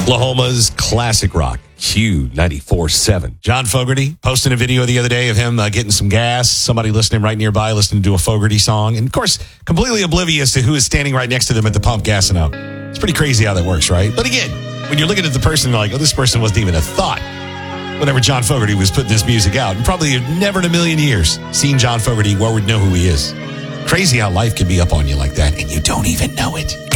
Oklahoma's classic rock, Q94.7. John Fogerty posting a video the other day of him getting some gas. Somebody listening right nearby, listening to a Fogerty song. And, of course, completely oblivious to who is standing right next to them at the pump gassing up. It's pretty crazy how that works, right? But, again, when you're looking at the person, you're like, oh, this person wasn't even a thought whenever John Fogerty was putting this music out. And probably never in a million years seen John Fogerty or would know who he is. Crazy how life can be up on you like that, and you don't even know it.